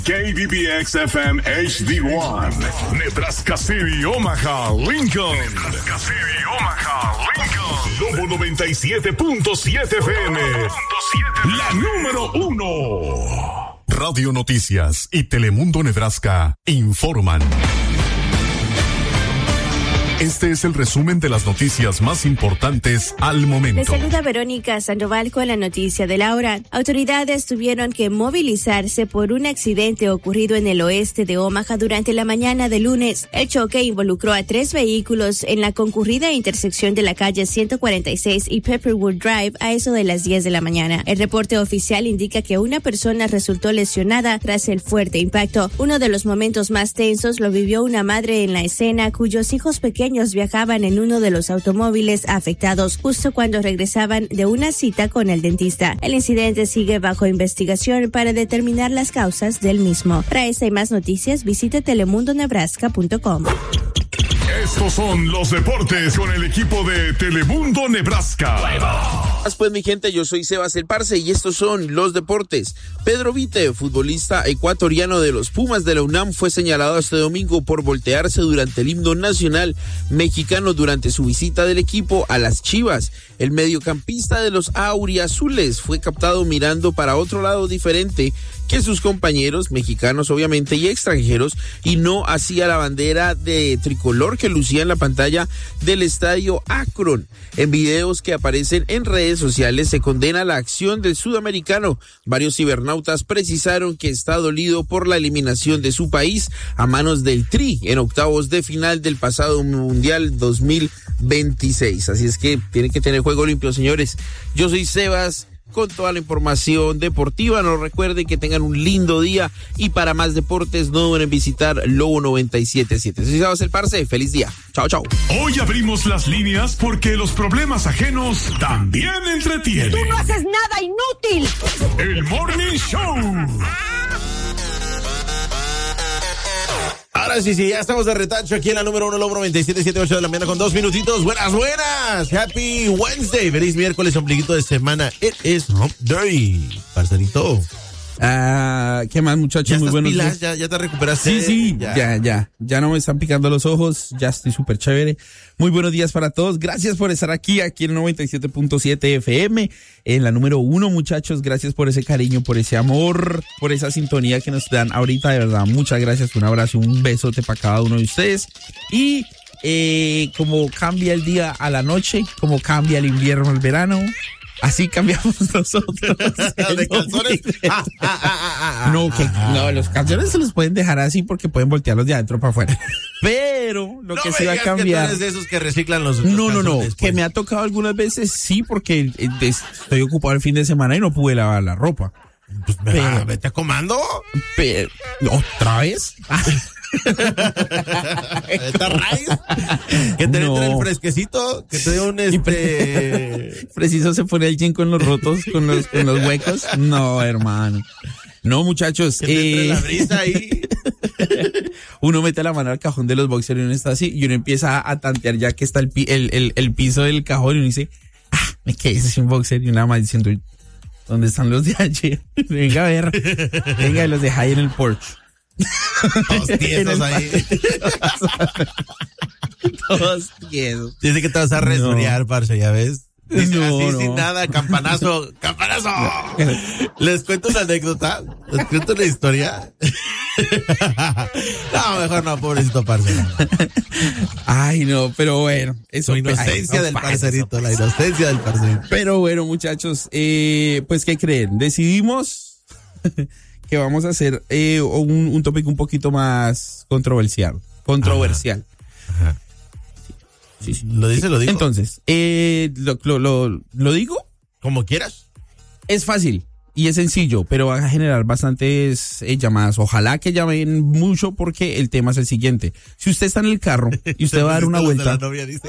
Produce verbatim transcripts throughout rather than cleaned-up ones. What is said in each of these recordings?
K B B X F M H D uno, Nebraska City, Omaha, Lincoln. Nebraska City, Omaha, Lincoln. Lobo noventa y siete punto siete F M. La número uno. Radio Noticias y Telemundo Nebraska informan. Este es el resumen de las noticias más importantes al momento. Les saluda Verónica Sandoval con la noticia de la hora. Autoridades tuvieron que movilizarse por un accidente ocurrido en el oeste de Omaha durante la mañana de lunes. El choque involucró a tres vehículos en la concurrida intersección de la calle ciento cuarenta y seis y Pepperwood Drive a eso de las diez de la mañana. El reporte oficial indica que una persona resultó lesionada tras el fuerte impacto. Uno de los momentos más tensos lo vivió una madre en la escena cuyos hijos pequeños viajaban en uno de los automóviles afectados justo cuando regresaban de una cita con el dentista. El incidente sigue bajo investigación para determinar las causas del mismo. Para esta y más noticias, visite telemundo nebraska punto com. Estos son los deportes con el equipo de Telemundo Nebraska. Pues mi gente, yo soy Sebas el Parce y estos son los deportes. Pedro Vite, futbolista ecuatoriano de los Pumas de la UNAM, fue señalado este domingo por voltearse durante el himno nacional mexicano durante su visita del equipo a las Chivas. El mediocampista de los auriazules fue captado mirando para otro lado diferente que sus compañeros mexicanos obviamente y extranjeros y no hacia la bandera de tricolor que lucía en la pantalla del estadio Akron. En videos que aparecen en redes sociales se condena la acción del sudamericano. Varios cibernautas precisaron que está dolido por la eliminación de su país a manos del Tri en octavos de final del pasado Mundial dos mil veintiséis. Así es que tienen que tener juego limpio, señores. Yo soy Sebas con toda la información deportiva. No recuerden que tengan un lindo día y para más deportes no deben visitar Lobo noventa y siete punto siete. Soy Sebas el Parce, feliz día. Chao, chao. Hoy abrimos las líneas porque los problemas ajenos también entretienen. ¡Tú no haces nada, inútil! El Morning Show. Ahora sí, sí, ya estamos de retacho aquí en la número uno, Lobo noventa y siete punto siete, ocho de la mañana con dos minutitos. Buenas, buenas. Happy Wednesday. Feliz miércoles, ombliguito de semana. It is Hump Day, parcerito. Ah, ¿qué más, muchachos? ¿Ya Muy estás buenos pilas? días. ¿Ya, ya te recuperaste? Sí, sí, ya. ya, ya. Ya no me están picando los ojos, ya estoy súper chévere. Muy buenos días para todos. Gracias por estar aquí, aquí en noventa y siete punto siete F M, en la número uno, muchachos. Gracias por ese cariño, por ese amor, por esa sintonía que nos dan ahorita, de verdad. Muchas gracias, un abrazo, un besote para cada uno de ustedes. Y eh, como cambia el día a la noche, como cambia el invierno al verano, así cambiamos nosotros. ¿De calzones? Ah, ah, ah, ah, ah, no, que, no, los calzones se los pueden dejar así porque pueden voltearlos de adentro para afuera. Pero lo no que se va a cambiar. Que tú eres de esos que reciclan los, los no, no, no. pues. Que me ha tocado algunas veces, sí, porque estoy ocupado el fin de semana y no pude lavar la ropa. Pues, pero, ¿vete a comando? Pero, ¿otra vez? ¿Esta raíz? Que te No. entre el fresquecito, que te dé un este... Preciso se pone el jean con los rotos, con los, con los huecos. No, hermano. No, muchachos. Que te entre eh... la brisa ahí. Uno mete la mano al cajón de los boxers y uno está así, y uno empieza a tantear ya que está el, pi- el, el, el piso del cajón y uno dice, ah, me quedé sin boxer, y una más diciendo, ¿dónde están los de ayer? Venga a ver, venga, los deja ahí en el porche. Todos tiesos ahí. Todos tiesos. Dice que te vas a resfriar, No. parce, ya ves. Dice No, así no. sin nada, campanazo, campanazo. Les cuento una anécdota, les cuento una historia. No, mejor no, pobrecito parce. Ay, no, pero bueno. Eso La inocencia ay, no del pasa, parcerito, eso la pasa. inocencia del parcerito. Pero bueno, muchachos, eh, pues, ¿qué creen? Decidimos que vamos a hacer eh, un, un tópico un poquito más controversial. Controversial. Ajá. Sí, sí. Lo dice, lo digo. Entonces, eh, lo, lo, lo, lo digo, Como quieras. es fácil y es sencillo, pero va a generar bastantes eh, llamadas. Ojalá que llamen mucho porque el tema es el siguiente. Si usted está en el carro y usted va a dar una Los de vuelta. la novia, dice.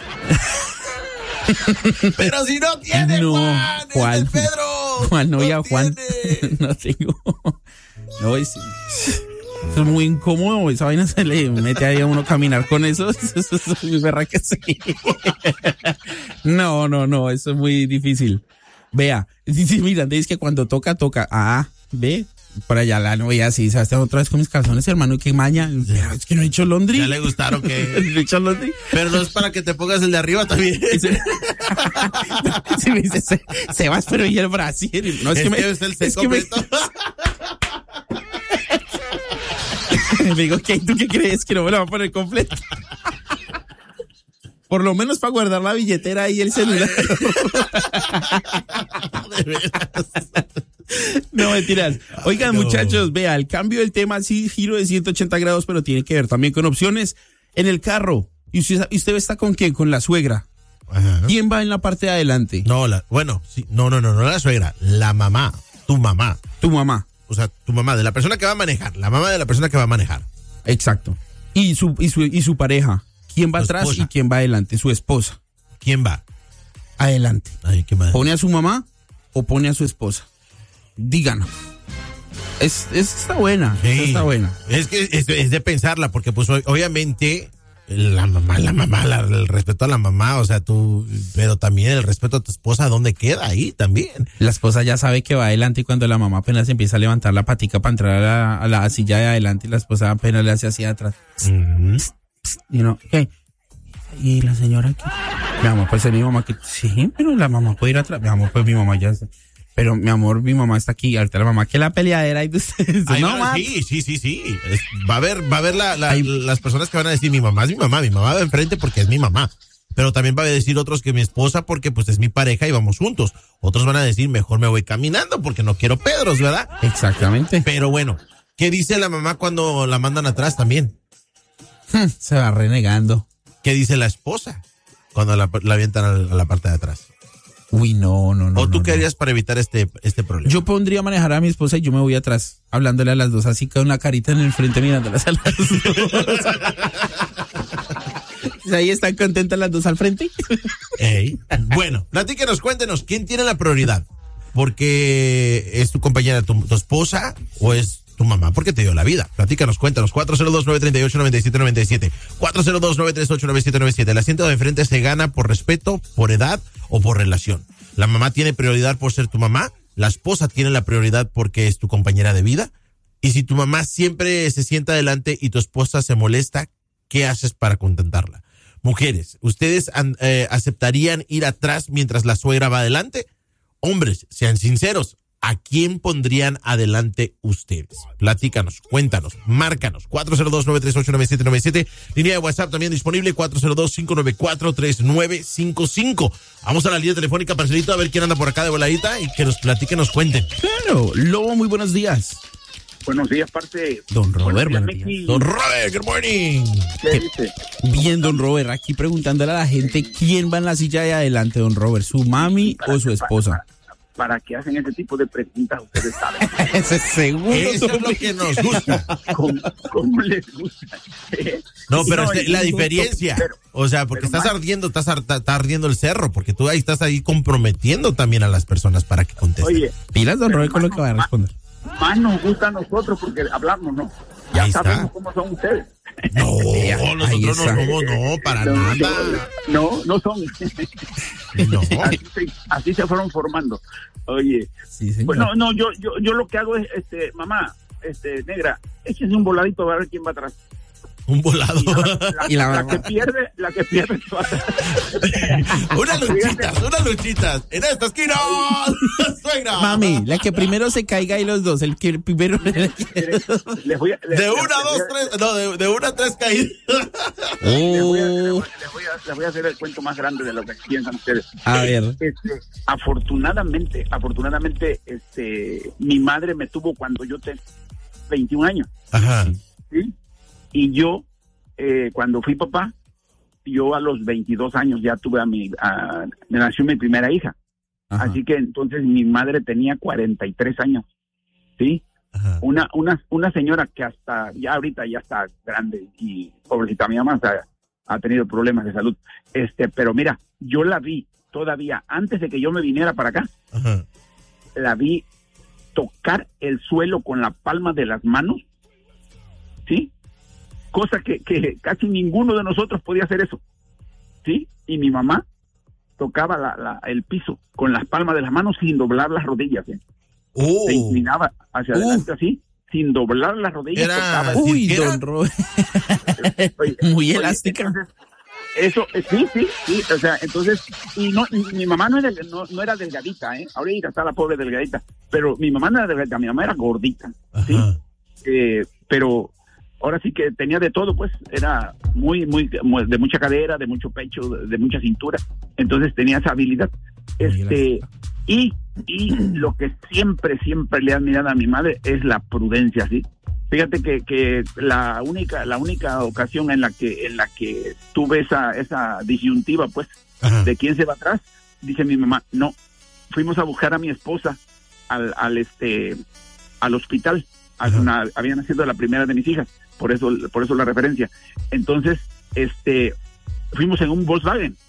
Pero si no tiene, No, Juan, Juan. es el Pedro. Juan, novia, no Juan. tiene. No tengo. No, es, es muy incómodo. Esa vaina se le mete ahí a uno caminar con eso. Eso es muy berra que sí. No, no, no. Eso es muy difícil. Vea. Sí, sí, mira, es que cuando toca, toca. Ah, ve. Por allá la novia sí, Sebastián, otra vez con mis calzones, hermano, qué maña. Pero es que no he hecho laundry. Ya le gustaron que... ¿No he hecho laundry? Pero no es para que te pongas el de arriba también. Sí, me dice, Se, Sebas, pero ¿y el Brasil? No, es, es que me... Es el set es que me... Me digo, ¿qué? ¿Tú qué crees? Que no me lo va a poner completo. Por lo menos para guardar la billetera y el celular. No, mentiras. Oigan, Ay, no. muchachos, vea, el cambio del tema, sí, giro de ciento ochenta grados, pero tiene que ver también con opciones. En el carro, ¿y usted, usted está con quién? Con la suegra. Ajá. ¿Quién va en la parte de adelante? No, la, bueno, sí, no, no, no, no la suegra, la mamá, tu mamá. Tu mamá. O sea, tu mamá, de la persona que va a manejar, la mamá de la persona que va a manejar. Exacto. Y su, y su, y su pareja. ¿Quién va atrás y quién va adelante? Su esposa. ¿Quién va? Adelante. Ay, ¿qué más? ¿Pone a su mamá o pone a su esposa? Díganos. Es, es está buena. Sí. Está buena. Es que es, es de pensarla, porque pues obviamente la mamá, la mamá, la, el respeto a la mamá, o sea, tú, pero también el respeto a tu esposa, ¿dónde queda ahí también? La esposa ya sabe que va adelante y cuando la mamá apenas empieza a levantar la patica para entrar a la, a la silla de adelante y la esposa apenas le hace hacia atrás. Mm-hmm. Y no, ¿qué? Y la señora aquí, mi amor, pues es mi mamá que, sí, pero la mamá puede ir atrás, mi amor, pues mi mamá ya está, pero mi amor, mi mamá está aquí, ahorita la mamá, que la peleadera y de ustedes, Ay, no, no, sí, sí, sí, sí, es, va a haber, va a haber la, la, las personas que van a decir, mi mamá es mi mamá, mi mamá va enfrente porque es mi mamá, pero también va a decir otros que mi esposa porque pues es mi pareja y vamos juntos, otros van a decir, mejor me voy caminando porque no quiero pedros, ¿verdad? Exactamente. Pero bueno, ¿qué dice la mamá cuando la mandan atrás también? Se va renegando. ¿Qué dice la esposa cuando la, la avientan a la, a la parte de atrás? Uy, no, no, no. ¿O tú no, qué harías no. para evitar este, este problema? Yo pondría a manejar a mi esposa y yo me voy atrás, hablándole a las dos, así con una carita en el frente mirándolas a las dos. Ahí están contentas las dos al frente. Ey. Bueno, platíquenos, cuéntenos, ¿quién tiene la prioridad? ¿Porque es tu compañera, tu, tu esposa o es tu mamá? ¿Por qué te dio la vida? Platícanos, cuéntanos. cuatro cero dos, nueve tres ocho, nueve siete nueve siete. cuatro cero dos, nueve tres ocho, nueve siete nueve siete. El asiento de frente se gana por respeto, por edad o por relación. La mamá tiene prioridad por ser tu mamá. La esposa tiene la prioridad porque es tu compañera de vida. Y si tu mamá siempre se sienta adelante y tu esposa se molesta, ¿qué haces para contentarla? Mujeres, ¿ustedes eh, aceptarían ir atrás mientras la suegra va adelante? Hombres, sean sinceros. ¿A quién pondrían adelante ustedes? Platícanos, cuéntanos, márcanos. cuatro cero dos, nueve tres ocho, nueve siete nueve siete. Línea de WhatsApp también disponible, cuatro cero dos, cinco nueve cuatro, tres nueve cinco cinco. Vamos a la línea telefónica, parcerito, a ver quién anda por acá de voladita y que nos platiquen, nos cuenten. Claro, Lobo, muy buenos días. Buenos días, parte. Don Robert, buenos días. días. Don Robert, good morning. ¿Qué dice? Bien, don Robert, aquí preguntándole a la gente quién va en la silla de adelante, don Robert, su mami o su esposa. Para que hacen ese tipo de preguntas, ustedes saben. Ese segundo. Eso es lo que nos gusta. ¿Cómo, cómo les gusta? No, pero no, es la diferencia. Pero, o sea, porque estás más, ardiendo, estás ar, está ardiendo el cerro, porque tú ahí estás ahí comprometiendo también a las personas para que contesten. Oye, pilas, don Robert, con lo que va a responder. Más nos gusta a nosotros porque hablamos, ¿no? Ya ahí sabemos está. Cómo son ustedes. No, nosotros no somos, no, para no, nada. No, no son. No. Así se, así se fueron formando. Oye, sí, señor. Bueno, no, yo, yo, yo lo que hago es, este, mamá, este, negra, échese un voladito a ver quién va atrás. Un volado. Y la, la, y la, la que pierde, la que pierde se va a... Unas luchitas, unas luchitas. En esta esquina, suegra. Mami, la que primero se caiga y los dos, el que primero... les voy a, les, de una, les, dos, les, tres, no, de, de una a tres caídas. Oh. Les, voy a, les, voy a, les voy a hacer el cuento más grande de lo que piensan ustedes. A ver. Este, afortunadamente, afortunadamente, este, mi madre me tuvo cuando yo tenía veintiún años. Ajá. ¿Sí? Y yo, eh, cuando fui papá, yo a los veintidós años ya tuve a mi, a, me nació mi primera hija. Ajá. Así que entonces mi madre tenía cuarenta y tres años, ¿sí? Ajá. Una, una, una señora que hasta, ya ahorita ya está grande y pobrecita, mi mamá hasta ha tenido problemas de salud. Este, pero mira, yo la vi todavía, antes de que yo me viniera para acá, Ajá. la vi tocar el suelo con la palma de las manos, ¿sí? Cosa que, que casi ninguno de nosotros podía hacer eso, ¿sí? Y mi mamá tocaba la, la, el piso con las palmas de las manos sin doblar las rodillas, ¿eh? Oh. Se inclinaba hacia Uh. adelante así, sin doblar las rodillas. Era- tocaba. ¿Sí Uy, que era? don Robert. Oye, Muy oye, elástica. entonces, eso, eh, sí, sí, sí, o sea, entonces, y no, y mi mamá no era, no, no era delgadita, ¿eh? Ahorita está la pobre delgadita, pero mi mamá no era delgadita, mi mamá era gordita, ¿sí? Ajá. Eh, pero ahora sí que tenía de todo, pues, era muy, muy, muy- de mucha cadera, de mucho pecho, de, de mucha cintura, entonces tenía esa habilidad, este, y, y lo que siempre, siempre le he admirado a mi madre es la prudencia, ¿sí? Fíjate que, que la única la única ocasión en la que en la que tuve esa esa disyuntiva, pues, Ajá. de quién se va atrás, dice mi mamá, no, fuimos a buscar a mi esposa al, al este al hospital, a Ajá. una, había nacido la primera de mis hijas, por eso por eso la referencia. Entonces, este fuimos en un Volkswagen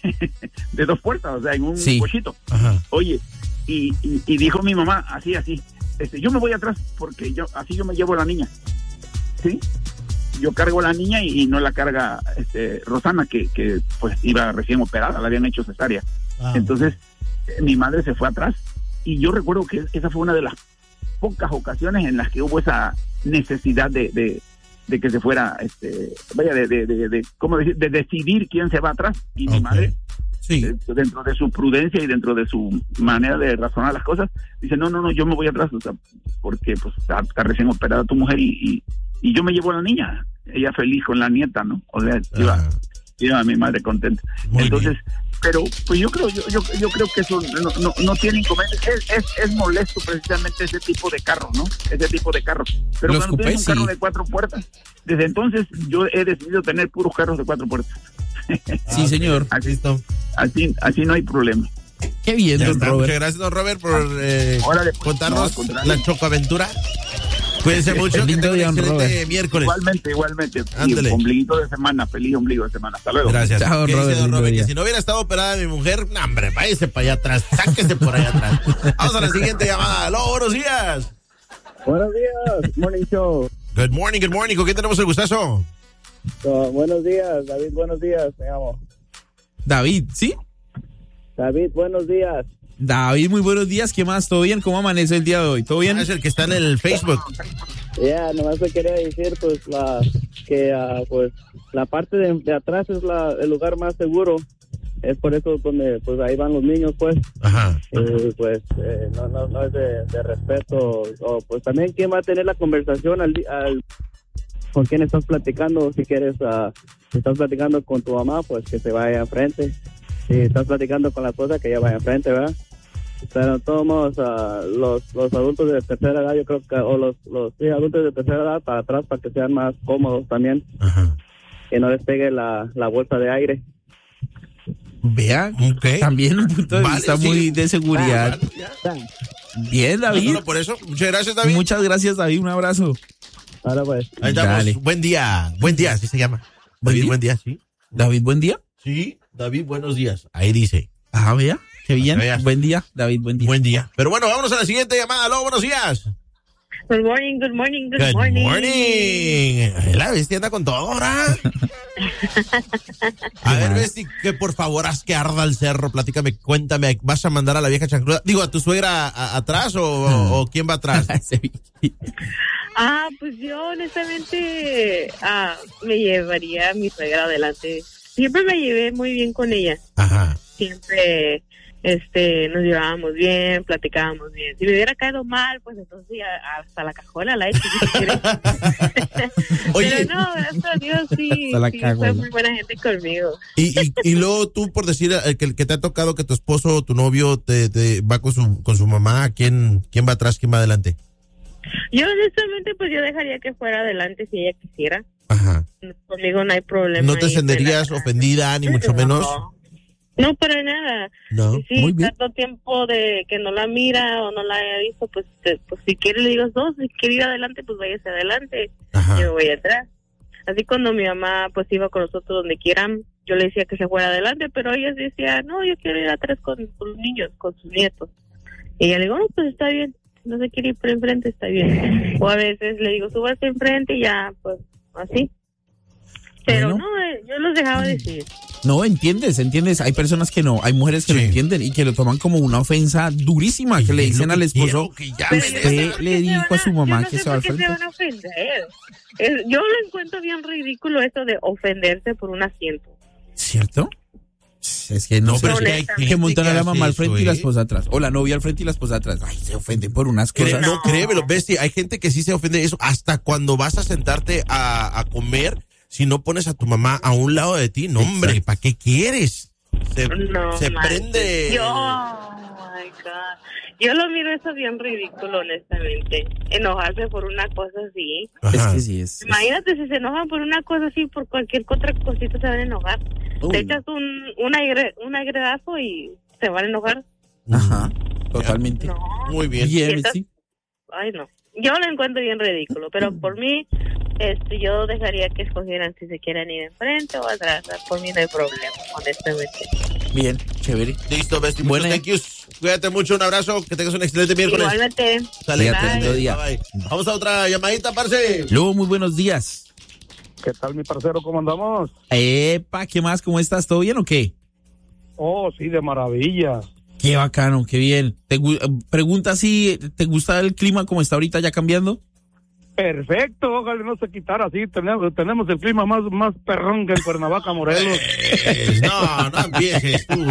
de dos puertas, o sea, en un Sí. cochito. Ajá. Oye, y, y, y dijo mi mamá, así, así, este, yo me voy atrás porque yo así yo me llevo a la niña, ¿sí? Yo cargo a la niña y, y no la carga este, Rosana, que, que pues iba recién operada, la habían hecho cesárea. Ah. Entonces, eh, mi madre se fue atrás y yo recuerdo que esa fue una de las pocas ocasiones en las que hubo esa necesidad de, de, de que se fuera, este, vaya, de, de, de, de, ¿cómo decir? De decidir quién se va atrás. Y mi Ok. madre, Sí. eh, dentro de su prudencia y dentro de su manera de razonar las cosas, dice, no, no, no, yo me voy atrás, o sea, porque pues está, está recién operada tu mujer y, y, y yo me llevo a la niña, ella feliz con la nieta, ¿no? O sea, iba, Ajá. iba a mi madre contenta. Muy Entonces, bien. pero pues yo creo, yo, yo, yo creo que eso no, no, no tiene inconveniente. Es, es, es molesto precisamente ese tipo de carro, ¿no? Ese tipo de carro. Pero Los cuando tienes cupés, un carro sí. de cuatro puertas, desde entonces yo he decidido tener puros carros de cuatro puertas. Sí, señor. Así, Listo. así, así no hay problema. Qué bien, Ya don está. Robert. Muchas gracias, don Robert, por eh, Órale, pues, no, contarnos al contrario. la chocoaventura. Cuídense mucho, que Lindo tengan un día, don excelente Robert. miércoles. Igualmente, igualmente. Ándale. Y ombliguito de semana, feliz ombligo de semana. Hasta luego. Gracias. Chao, ¿Qué Robert, dice don lindo Robert? día. Que si no hubiera estado operada mi mujer, no, hombre, váyase para allá atrás, sáquese por allá atrás. Vamos a la siguiente llamada. Aló, buenos días. Buenos días, Morning Show. Good morning, good morning. ¿Con quién tenemos el gustazo? Uh, buenos días, David, buenos días, me llamo. David, ¿sí? David, buenos días. David, muy buenos días. ¿Qué más? ¿Todo bien? ¿Cómo amanece el día de hoy? ¿Todo bien? Ah, es el que está en el Facebook. Ya, yeah, nomás te quería decir, pues, la que, uh, pues, la parte de, de atrás es la, el lugar más seguro. Es por eso donde, pues, ahí van los niños, pues. Ajá. Y, pues, eh, no, no, no es de, de respeto. O, pues, también, ¿quién va a tener la conversación al, al con quién estás platicando? Si quieres, uh, si estás platicando con tu mamá, pues, que se vaya enfrente. Si estás platicando con la esposa, que ella vaya enfrente, ¿verdad? Pero de todos modos, uh, los, los adultos de tercera edad, yo creo que, o los, los sí, adultos de tercera edad para atrás, para que sean más cómodos también, Ajá. que no les pegue la, la bolsa de aire. Vea, Ok. también un punto de Vale, vista sí. muy de seguridad. Bien, David. Solo por eso. Muchas gracias, David. Muchas gracias, David. Un abrazo. Ahora pues. Ahí estamos. Dale. Buen día. Buen día, así se llama. ¿Buen David, día? buen día, sí. David, buen día. Sí, David, buenos días. Ahí dice. Ah, vea. Qué bien. Veas. Buen día, David. Buen día. Buen día. Pero bueno, vámonos a la siguiente llamada. Aló, buenos días. Good morning, good morning, good, Good morning. morning. La bestia anda con todo ahora. A ver, Besti, que por favor haz que arda el cerro. Platícame, cuéntame. ¿Vas a mandar a la vieja chancluda? Digo, ¿a tu suegra a- atrás o, o, o quién va atrás? Ese vi- Ah, pues yo honestamente ah, me llevaría a mi suegra adelante. Siempre me llevé muy bien con ella. Ajá. Siempre este nos llevábamos bien, platicábamos bien. Si me hubiera caído mal, pues entonces ya hasta la cajola la he hecho. Si quieres. Oye. Pero no, gracias a Dios sí, Hasta la sí cajuela. fue muy buena gente conmigo. Y, y, y luego tú, por decir eh, que, que te ha tocado que tu esposo o tu novio te, te va con su, con su mamá, ¿quién, ¿quién va atrás, quién va adelante? Yo honestamente pues yo dejaría que fuera adelante si ella quisiera. Ajá. Conmigo no hay problema. ¿No te ahí, sentirías pero- ofendida, ni mucho menos? No, no, para nada. No. Y sí, muy bien. tanto tiempo de que no la mira o no la haya visto, pues, te- pues si quiere le digo, no, si quiere ir adelante, pues váyase adelante. Ajá. Yo voy atrás. Así cuando mi mamá pues iba con nosotros donde quieran, yo le decía que se fuera adelante, pero ella decía, no, yo quiero ir atrás con, con los niños, con sus nietos. Y ella le digo, no, pues está bien, no se quiere ir por enfrente, está bien. O a veces le digo, súbase enfrente y ya, pues, así. Pero bueno. no, eh, yo los dejaba decir. No, entiendes, entiendes. Hay personas que no, hay mujeres que Sí. lo entienden y que lo toman como una ofensa durísima, que le Es lo dicen que al esposo, quiero, que ya Pero me yo usted no sé por le qué se dijo van a su mamá yo no que sé se va al por qué se frente. van a ofender. Es- yo lo encuentro bien ridículo eso de ofenderse por un asiento. ¿Cierto? Es que no, No, pero sé, es que hay que, gente montan que a la hace mamá al frente eso, y la ¿eh? esposa atrás. O la novia al frente y la esposa atrás. Ay, se ofenden por unas Cre- cosas. no, créemelo, bestia, hay gente que sí se ofende de eso. Hasta cuando vas a sentarte a, a comer, si no pones a tu mamá a un lado de ti, no, hombre, ¿para qué quieres? Se, No, se manches. prende. Yo, oh my God. Yo lo miro eso bien ridículo, honestamente. Enojarse por una cosa así. Es Ajá. que sí, es. es- Imagínate si se enojan por una cosa así, por cualquier otra cosita se van a enojar. Uy. Te echas un, un, aire, un agredazo y se van a enojar. Ajá, totalmente. No. Muy bien. Bien, Sientas- sí. Ay, no. Yo lo encuentro bien ridículo, pero por mí, este, yo dejaría que escogieran si se quieren ir enfrente o atrás. Por mí no hay problema, honestamente. Bien, chévere. Listo, bestia. Bueno. Muchos thank yous. Cuídate mucho, un abrazo. Que tengas un excelente miércoles. Igualmente. Sale, Cuídate, Bye. lindo día. Bye, bye. Vamos a otra llamadita, parce. Luego, muy buenos días. ¿Qué tal, mi parcero? ¿Cómo andamos? Epa, ¿qué más? ¿Cómo estás? ¿Todo bien o qué? Oh, sí, de maravilla. Qué bacano, qué bien. Te gu- pregunta si te gusta el clima como está ahorita ya cambiando. Perfecto, ojalá no se quitara así. Tenemos, tenemos el clima más, más perrón que en Cuernavaca, Morelos. Eh, no, no empieces tú.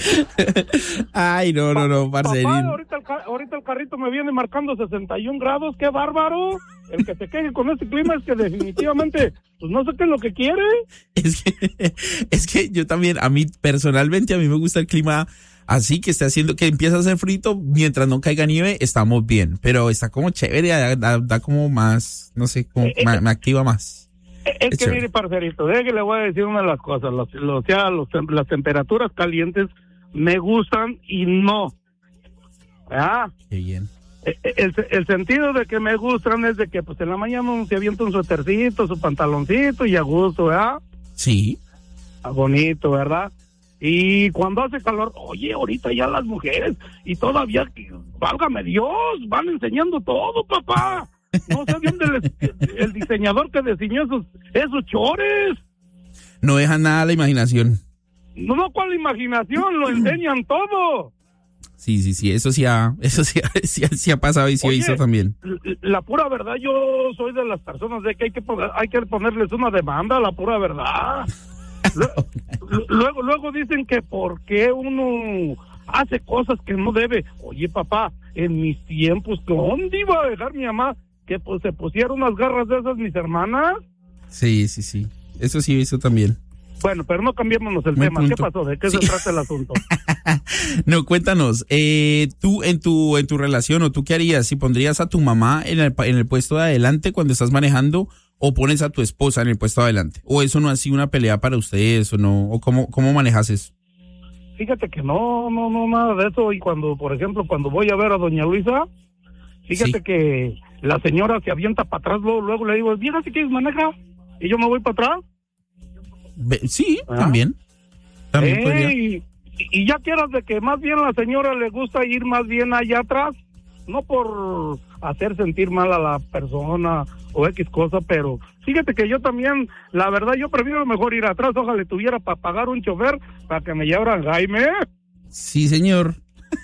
Ay, no, no, no, Papá, parcerín. ahorita el, ca- ahorita el carrito me viene marcando sesenta y un grados, qué bárbaro. El que se queje con este clima es que definitivamente, pues no sé qué es lo que quiere. Es que, es que yo también, a mí personalmente, a mí me gusta el clima así, que esté haciendo, que empieza a hacer frito, mientras no caiga nieve, estamos bien. Pero está como chévere, da, da- da como más, no sé, como, Eh, eh, ma- me activa más. Es Es que chévere. mire, parcerito, de que le voy a decir una de las cosas. Los, los, ya, los tem- las temperaturas calientes me gustan y no. ¿Verdad? Qué bien. El, el sentido de que me gustan es de que pues en la mañana uno se avienta un suétercito, su pantaloncito y a gusto, ¿verdad? Sí. Ah, bonito, ¿verdad? Y cuando hace calor, oye, ahorita ya las mujeres, y todavía, que- válgame Dios, van enseñando todo, papá. No sé bien del el diseñador que diseñó esos, esos chores. No deja nada a la imaginación. No, no, ¿cuál imaginación? Lo enseñan todo. Sí, sí, sí, eso sí ha, eso sí, ha- sí, ha- sí ha pasado y sí he Oye, visto también. l- La pura verdad, yo soy de las personas de que hay que poner- hay que ponerles una demanda, la pura verdad. Lu- lu- luego, luego dicen que por qué uno hace cosas que no debe. Oye, papá, en mis tiempos, ¿dónde iba a dejar mi mamá que pues se pusiera unas garras de esas mis hermanas? Sí, sí, sí. Eso sí he visto también. Bueno, pero no cambiémonos el Buen tema. ¿Qué punto. pasó? ¿De qué Sí. se trata el asunto? No, cuéntanos, eh, tú en tu en tu relación o tú qué harías si pondrías a tu mamá en el, pa- en el puesto de adelante cuando estás manejando o pones a tu esposa en el puesto de adelante, o eso no ha sido una pelea para ustedes o no, o cómo cómo manejas eso. Fíjate que no, no, no, nada de eso. Y cuando, por ejemplo, cuando voy a ver a doña Luisa, fíjate Sí. que la señora se avienta para atrás, luego, luego le digo, vieja, si quieres maneja, y yo me voy para atrás. Ve- sí, Ah. también. También Eh, podría. y, y ya quieras de que más bien la señora le gusta ir más bien allá atrás, no por hacer sentir mal a la persona o X cosa, pero fíjate que yo también, la verdad, yo prefiero mejor ir atrás, ojalá tuviera para pagar un chofer para que me llevaran Jaime. Sí, señor.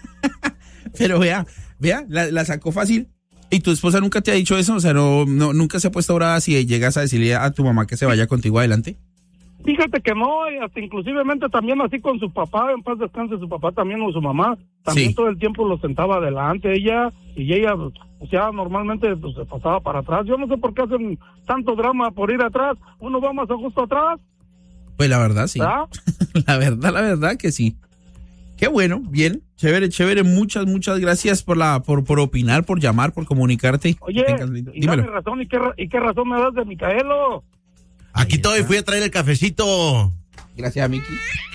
Pero vea, vea, la, la sacó fácil. ¿Y tu esposa nunca te ha dicho eso? O sea, no, no nunca se ha puesto brava si llegas a decirle a tu mamá que se vaya contigo adelante. Fíjate que no, y hasta inclusivemente también así con su papá, en paz descanse su papá también o su mamá, también Sí. todo el tiempo lo sentaba adelante ella, y ella, o sea, normalmente pues, se pasaba para atrás. Yo no sé por qué hacen tanto drama por ir atrás, uno va más a gusto atrás, Pues la verdad, sí. ¿verdad? La verdad, la verdad que sí. Qué bueno, bien, chévere, chévere. Muchas, muchas gracias por la, por, por opinar, por llamar, por comunicarte. Oye, Que tengas lindo- y dame Dímelo. razón, ¿y qué, ra- ¿y qué razón me das de Micaelo? Aquí todavía fui a traer el cafecito. Gracias, Miki.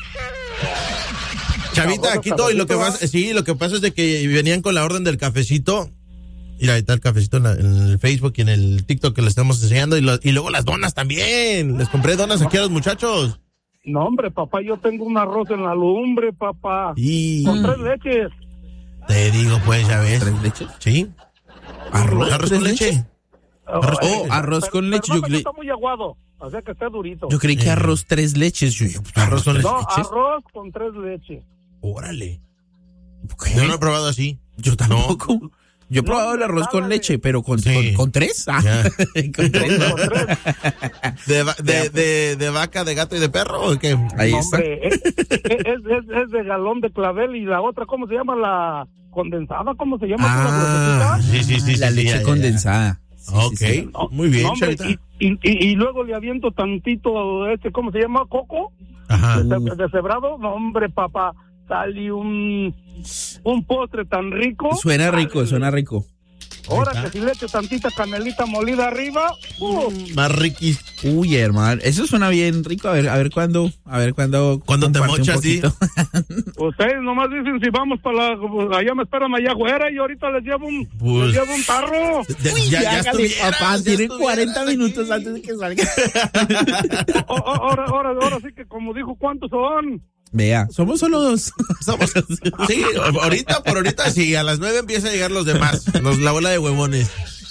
Chavita, aquí todo. Y lo que pasa, sí, lo que pasa es de que venían con la orden del cafecito. Mira, ahí está el cafecito en, la- en el Facebook y en el TikTok que le estamos enseñando. Y, lo- y luego las donas también. Les compré donas aquí a los muchachos. No, hombre, papá, yo tengo un arroz en la lumbre, papá, Y con tres leches. te digo, pues, ya ves. ¿Tres leches? Sí. Arroz, arroz con ¿Tres leche. leches? Arroz, oh, arroz con leche. Pero yo no, creí, está muy aguado, o sea que está durito. yo creí que arroz tres leches. Yo, yo, arroz con No, leches. arroz con tres leches. Órale. ¿Qué? Yo no he probado así. Yo tampoco. No. Yo he probado No, el arroz con nada de- leche, pero con, Sí. con, con tres. Ah, Ya. con tres. ¿no? Con tres. ¿De, va- de, de, de vaca, de gato y de perro o qué? Ahí No, está. hombre, es, es, es- es de galón de clavel y la otra, ¿cómo se llama? La condensada, ¿cómo se llama? Ah, ¿La sí, sí, sí. La sí, leche ya, ya. condensada. Sí, Ok, sí, sí. muy bien, No, hombre, Chavita. y, y, y, y luego le aviento tantito, este, ¿cómo se llama? ¿Coco? Ajá. De, de cebrado. No, hombre, papá, sale un, un postre tan rico. Suena rico, suena rico. Ahora Ahí está. que si le eche tantita canelita molida arriba, uh, Más riquis. Uy, hermano, eso suena bien rico. A ver, a ver cuándo, a ver cuándo. ¿Cuándo te comparte un mochas, sí? poquito. ustedes nomás dicen si vamos para la, allá me esperan allá afuera y ahorita les llevo un, Pues- les llevo un tarro. De- Uy, ya, ya hágale, estuvieras, papá, ya tiene estuvieras cuarenta aquí. minutos antes de que salga. O- o- ahora, ahora, ahora sí que como dijo, ¿cuántos son? Vea, somos solo dos. Somos- sí, ahorita por ahorita sí, a las nueve empieza a llegar los demás, los, la bola de huevones.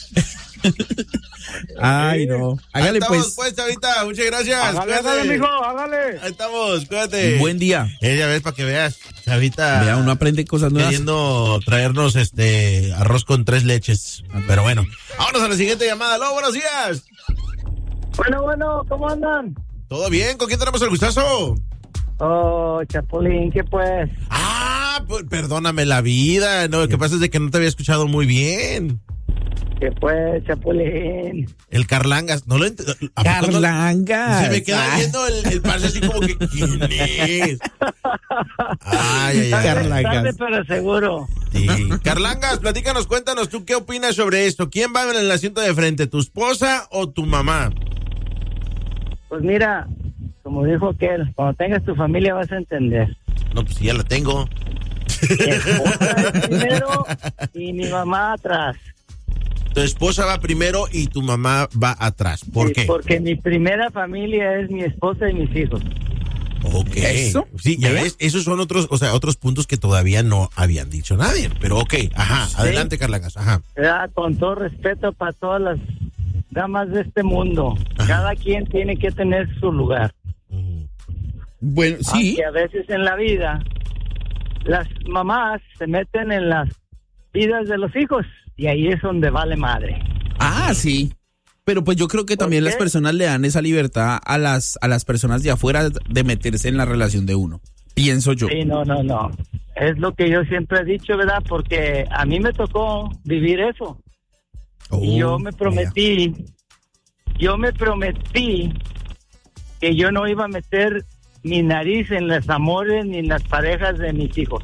Ay, no. Hágale Ahí estamos, pues. pues, Chavita, muchas gracias. Hágale, cuídate. hágale, mijo, hágale. Ahí estamos, cuídate. Un buen día. Eh, ya ves, para que veas, Chavita. Vea, uno aprende cosas nuevas. Queriendo traernos este arroz con tres leches. Pero bueno, vámonos a la siguiente llamada. Aló, buenos días. Bueno, bueno, ¿cómo andan? ¿Todo bien? ¿Con quién tenemos el gustazo? Oh, Chapulín, ¿qué pues? Ah, pues, perdóname la vida. No, lo que pasa es de que no te había escuchado muy bien. ¿Qué pues, Chapulín? El Carlangas, no lo entiendo. Carlangas. Se me queda Ay. viendo el, el parce así como que, ¿quién es? Ay, ay, ay. Carlangas. Tarde, pero seguro. Sí. Carlangas, platícanos, cuéntanos, ¿tú qué opinas sobre esto? ¿Quién va en el asiento de frente, tu esposa o tu mamá? Pues mira, como dijo aquel, cuando tengas tu familia vas a entender. No, pues sí, ya la tengo. Mi esposa es primero y mi mamá atrás. Tu esposa va primero y tu mamá va atrás. ¿Por Sí, qué? Porque mi primera familia es mi esposa y mis hijos. Ok. ¿Eso? Sí, ya ves, esos son otros, o sea, otros puntos que todavía no habían dicho nadie. Pero ok, ajá, adelante, Carlangas, ajá. ¿Verdad? Con todo respeto para todas las damas de este mundo. Ajá. Cada quien tiene que tener su lugar. Bueno, sí. Aunque a veces en la vida las mamás se meten en las vidas de los hijos y ahí es donde vale madre. Ah, sí. Pero pues yo creo que también qué? las personas le dan esa libertad a las a las personas de afuera de meterse en la relación de uno. Pienso yo. Sí, no, no, no. Es lo que yo siempre he dicho, ¿verdad? Porque a mí me tocó vivir eso. y yo me prometí, yo me prometí que yo no iba a meter mi nariz en los amores ni en las parejas de mis hijos.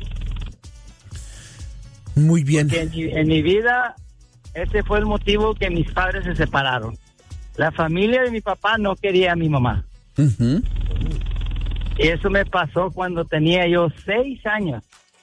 Muy bien. Porque en mi, en mi vida, ese fue el motivo que mis padres se separaron. La familia de mi papá no quería a mi mamá. Uh-huh. Y eso me pasó cuando tenía yo seis años.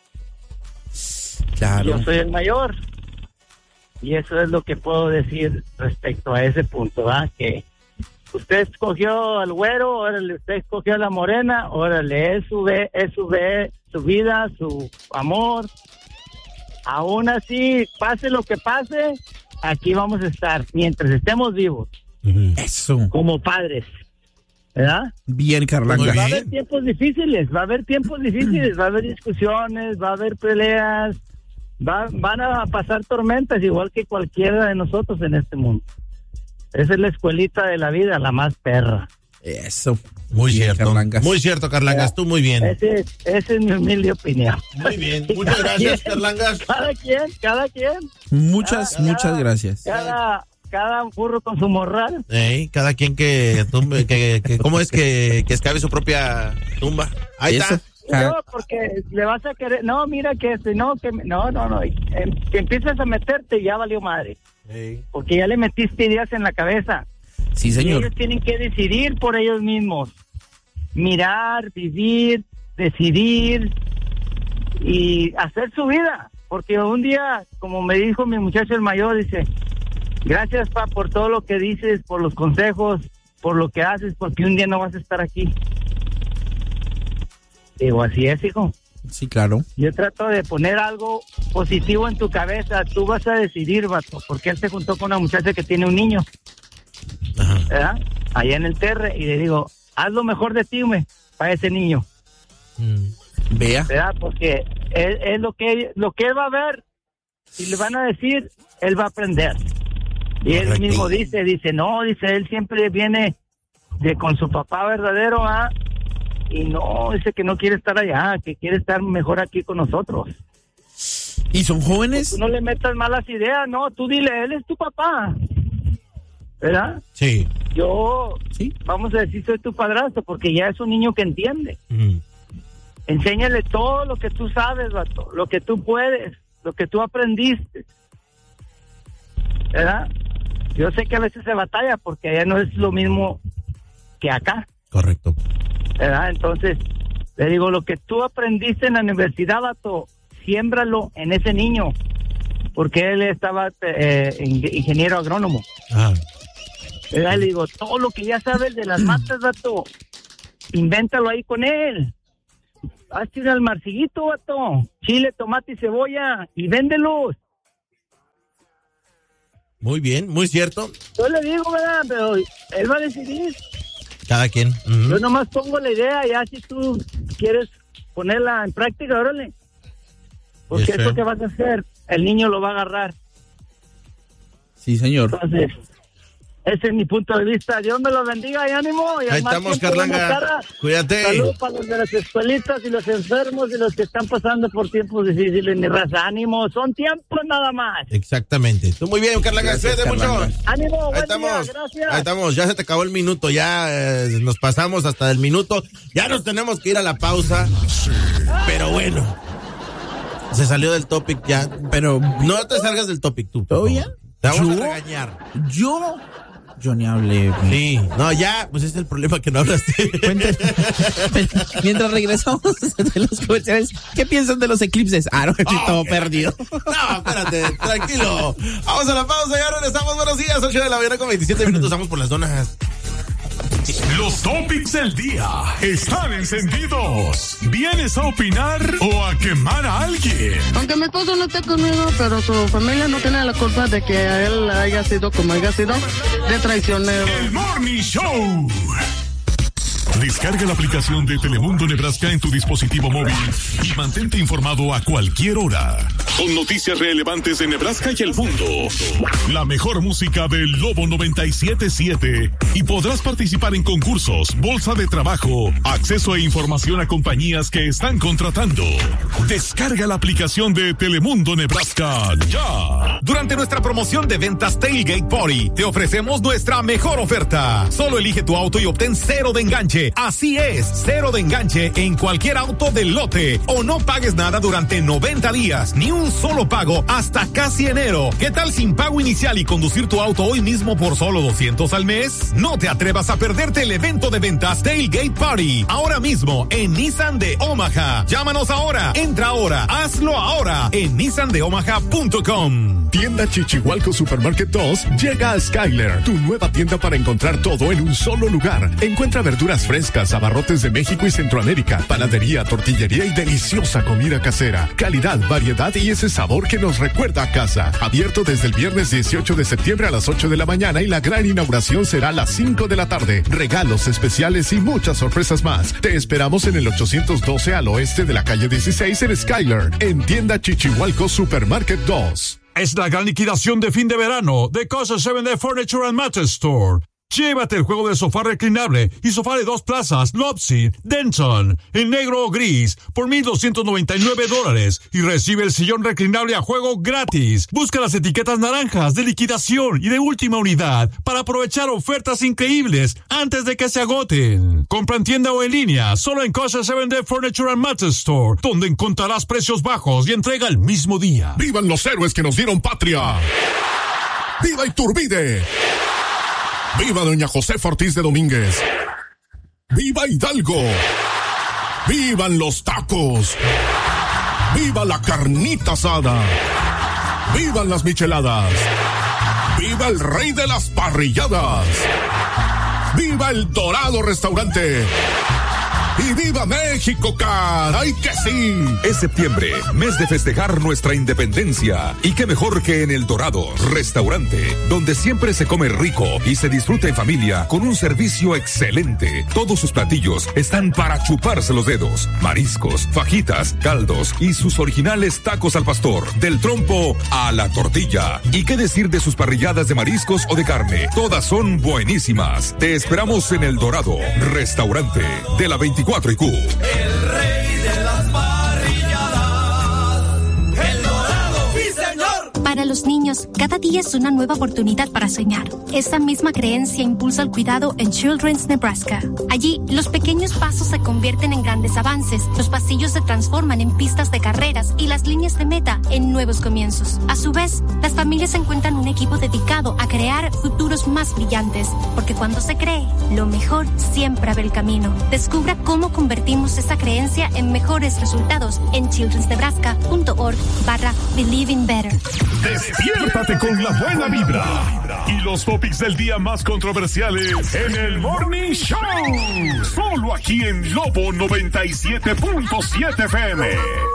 Claro. Yo soy el mayor. Y eso es lo que puedo decir respecto a ese punto, ¿verdad? Que usted escogió al güero, órale, usted escogió a la morena, órale, es su, ve, es su, ve, su vida, su amor. Aún así, pase lo que pase, aquí vamos a estar, mientras estemos vivos. Eso. Como padres, ¿verdad? Bien, Carlanga. Va a haber tiempos difíciles, va a haber tiempos difíciles, va a haber discusiones, va a haber peleas, va, van a pasar tormentas igual que cualquiera de nosotros en este mundo. Esa es la escuelita de la vida, la más perra. Eso. Muy Bien, cierto. Carlangas. Muy cierto, Carlangas, tú muy bien. Ese, esa es mi humilde opinión. Muy bien. Muchas Cada gracias, quien, Carlangas. Cada quien, cada quien. Muchas, Cada- muchas cada- gracias. Cada, cada burro con su morral. Ey, cada quien que tumbe, que, que ¿cómo es que, que escabe su propia tumba? Ahí Eso. está. No, porque le vas a querer, no, mira que este, no, que, no, no, no, em, que empiezas a meterte y ya valió madre, Ey. porque ya le metiste ideas en la cabeza. Sí, Y señor. ellos tienen que decidir por ellos mismos, mirar, vivir, decidir y hacer su vida, porque un día, como me dijo mi muchacho el mayor, dice, gracias pa por todo lo que dices, por los consejos, por lo que haces, porque un día no vas a estar aquí. Digo, así es, hijo. Sí, claro. Yo trato de poner algo positivo en tu cabeza. Tú vas a decidir, vato, porque él se juntó con una muchacha que tiene un niño. Ajá. ¿Verdad? Allá en el Terre, y le digo, haz lo mejor de ti, me, para ese niño. Mm. Vea. ¿Verdad? Porque es, es lo que lo que él va a ver, y le van a decir, él va a aprender. Y él mismo dice, dice, no, dice, él siempre viene de con su papá verdadero, ¿ah? Y no, dice que no quiere estar allá, que quiere estar mejor aquí con nosotros. ¿Y son jóvenes? Tú no le metas malas ideas, no, tú dile, él es tu papá, ¿verdad? Sí. Yo, ¿Sí? Vamos a decir, soy tu padrastro, porque ya es un niño que entiende. Mm. Enséñale todo lo que tú sabes, vato, lo que tú puedes, lo que tú aprendiste, ¿verdad? Yo sé que a veces se batalla, porque allá no es lo mismo que acá. Correcto. ¿Verdad? Entonces, le digo, lo que tú aprendiste en la universidad, vato, siémbralo en ese niño, porque él estaba eh, ingeniero agrónomo. Ah. ¿Verdad? Le digo, todo lo que ya sabes de las matas, vato, invéntalo ahí con él. Hazte un almarcillito, vato, chile, tomate y cebolla, y véndelos. Muy bien, muy cierto. Yo le digo, ¿verdad? Pero él va a decidir. Cada quien. Uh-huh. Yo nomás pongo la idea, ya si tú quieres ponerla en práctica, órale. Porque Yes, eso sir. que vas a hacer, el niño lo va a agarrar. Sí, señor. Entonces, ese es mi punto de vista. Dios me lo bendiga y ánimo. Y Ahí estamos, Carlanga. Cuídate. Saludos para los de las escuelitas y los enfermos y los que están pasando por tiempos difíciles. Ni raza, ánimo. Son tiempos nada más. Exactamente. Tú muy bien, Carlanga. Cuídate mucho. Ánimo, Ahí buen estamos. día, gracias. Ahí estamos. Ya se te acabó el minuto. Ya eh, nos pasamos hasta el minuto. Ya nos tenemos que ir a la pausa. Pero bueno. Se salió del topic ya. Pero no te salgas del topic tú. ¿Todo bien? Te vamos ¿Yo? a regañar. Yo... Yo ni hablé. Sí, no, ya, pues ese es el problema que no hablaste. Mientras regresamos de los comerciales, ¿qué piensan de los eclipses? Ah, no, estoy oh, todo perdido. No, espérate, tranquilo. Vamos a la pausa, ya regresamos. Buenos días, ocho de la mañana con veintisiete minutos. Vamos por las donas. Los topics del día están encendidos. ¿Vienes a opinar o a quemar a alguien? Aunque mi esposo no esté conmigo, pero su familia no tiene la culpa de que a él haya sido como haya sido, de traicionero. El Morning Show. Descarga la aplicación de Telemundo Nebraska en tu dispositivo móvil y mantente informado a cualquier hora. Con noticias relevantes de Nebraska y el mundo. La mejor música del Lobo noventa y siete punto siete. Y podrás participar en concursos, bolsa de trabajo, acceso e información a compañías que están contratando. Descarga la aplicación de Telemundo Nebraska ya. Durante nuestra promoción de ventas Tailgate Party, te ofrecemos nuestra mejor oferta. Solo elige tu auto y obtén cero de enganche. Así es, cero de enganche en cualquier auto del lote. O no pagues nada durante noventa días, ni un solo pago hasta casi enero. ¿Qué tal sin pago inicial y conducir tu auto hoy mismo por solo doscientos al mes? No te atrevas a perderte el evento de ventas Tailgate Party. Ahora mismo en Nissan de Omaha. Llámanos ahora, entra ahora, hazlo ahora en nissan de omaha punto com. Tienda Chichihualco Supermarket dos llega a Skyler, tu nueva tienda para encontrar todo en un solo lugar. Encuentra verduras frescas, abarrotes de México y Centroamérica, panadería, tortillería y deliciosa comida casera. Calidad, variedad y ese sabor que nos recuerda a casa. Abierto desde el viernes dieciocho de septiembre a las ocho de la mañana y la gran inauguración será a las cinco de la tarde. Regalos especiales y muchas sorpresas más. Te esperamos en el ochocientos doce al oeste de la calle dieciséis en Skyler, en Tienda Chichihualco Supermarket dos. Es la gran liquidación de fin de verano de Casa siete D Furniture and Mattress Store. Llévate el juego de sofá reclinable y sofá de dos plazas Lopsy Denton en negro o gris por mil doscientos noventa y nueve dólares y recibe el sillón reclinable a juego gratis. Busca las etiquetas naranjas de liquidación y de última unidad para aprovechar ofertas increíbles antes de que se agoten. Compra en tienda o en línea solo en Casa siete D Furniture and Mattress Store, donde encontrarás precios bajos y entrega el mismo día. ¡Vivan los héroes que nos dieron patria! ¡Viva Iturbide! ¡Viva Doña Josefa Ortiz de Domínguez! ¡Viva Hidalgo! ¡Vivan los tacos! ¡Viva la carnita asada! ¡Vivan las micheladas! ¡Viva el rey de las parrilladas! ¡Viva el Dorado Restaurante! ¡Y viva México, caray que sí! Es septiembre, mes de festejar nuestra independencia. Y qué mejor que en El Dorado, restaurante, donde siempre se come rico y se disfruta en familia con un servicio excelente. Todos sus platillos están para chuparse los dedos. Mariscos, fajitas, caldos y sus originales tacos al pastor, del trompo a la tortilla. Y qué decir de sus parrilladas de mariscos o de carne. Todas son buenísimas. Te esperamos en El Dorado, restaurante de la veinticuatro y Q. El rey de las parrilladas, El Dorado, sí señor. Para los niños, cada día es una nueva oportunidad para soñar. Esa misma creencia impulsa el cuidado en Children's Nebraska. Allí, los pequeños pasos se convierten en grandes avances, los pasillos se transforman en pistas de carreras y las líneas de meta en nuevos comienzos. A su vez, las familias encuentran un equipo dedicado a crear futuros más brillantes, porque cuando se cree, lo mejor siempre abre el camino. Descubra cómo convertimos esa creencia en mejores resultados en childrensnebraska.org barra Believing Better. Despiértate con la buena vibra y los topics del día más controversiales en el Morning Show. Solo aquí en Lobo noventa y siete punto siete F M.